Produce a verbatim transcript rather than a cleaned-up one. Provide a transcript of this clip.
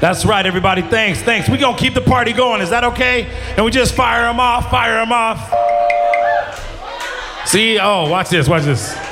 That's right, everybody. Thanks, thanks. We're going to keep the party going. Is that okay? And we just fire them off, fire them off. See? Oh, watch this, watch this.